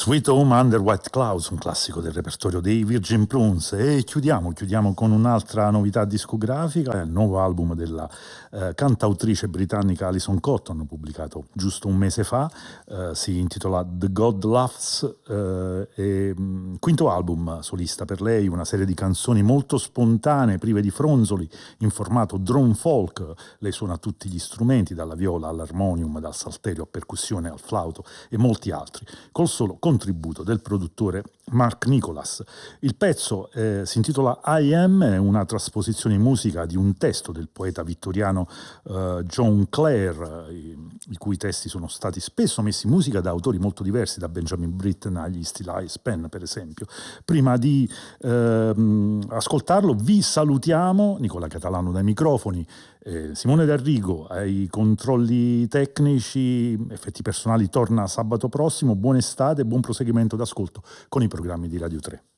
Sweet Home Under White Clouds, un classico del repertorio dei Virgin Prunes. E chiudiamo con un'altra novità discografica, il nuovo album della cantautrice britannica Alison Cotton, pubblicato giusto un mese fa, si intitola The God Laughs, quinto album solista per lei, una serie di canzoni molto spontanee, prive di fronzoli, in formato drone folk. Lei suona tutti gli strumenti, dalla viola all'armonium, dal salterio a percussione al flauto e molti altri, col solo contributo del produttore Mark Nicholas. Il pezzo si intitola I Am, è una trasposizione in musica di un testo del poeta vittoriano John Clare, i cui testi sono stati spesso messi in musica da autori molto diversi, da Benjamin Britten agli Stylize Pen, per esempio. Prima di ascoltarlo vi salutiamo, Nicola Catalano dai microfoni, Simone D'Arrigo ai controlli tecnici. Effetti Personali torna sabato prossimo. Buona estate e buon proseguimento d'ascolto con i programmi di Radio 3.